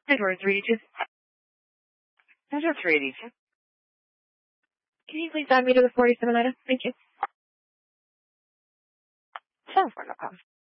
Edward 382. Edward 382. Can you please add me to the 47 item? Thank you. 7-4, no problem.